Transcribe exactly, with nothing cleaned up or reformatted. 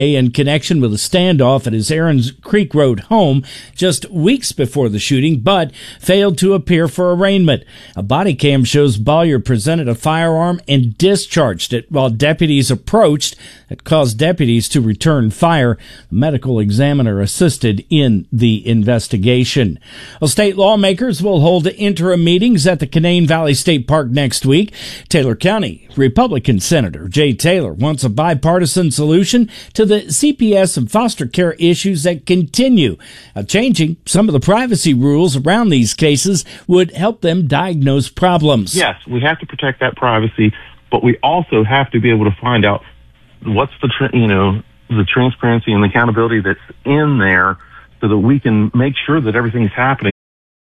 in connection with a standoff at his Aaron's Creek Road home just weeks before the shooting, but failed to appear for arraignment. A body cam shows Bollier presented a firearm and discharged it while deputies approached. That caused deputies to return fire. The medical examiner assisted in the investigation. Well, state lawmakers will hold interim meetings at the Canaan Valley State Park next week. Taylor County Republican Senator Jay Taylor wants a bipartisan solution to the C P S and foster care issues that continue. Uh, changing some of the privacy rules around these cases would help them diagnose problems. Yes, we have to protect that privacy, but we also have to be able to find out what's the, tr- you know, the transparency and the accountability that's in there so that we can make sure that everything's happening